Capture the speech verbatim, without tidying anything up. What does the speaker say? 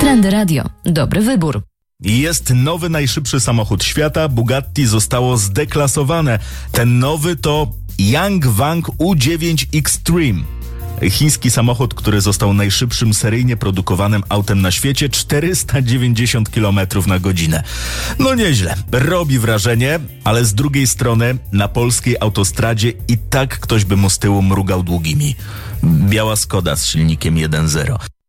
Trendy Radio. Dobry wybór. Jest nowy, najszybszy samochód świata. Bugatti zostało zdeklasowane. Ten nowy to Yangwang U dziewięć Extreme. Chiński samochód, który został najszybszym seryjnie produkowanym autem na świecie, czterysta dziewięćdziesiąt kilometrów na godzinę. No nieźle, robi wrażenie, ale z drugiej strony na polskiej autostradzie i tak ktoś by mu z tyłu mrugał długimi. Biała Skoda z silnikiem jeden zero.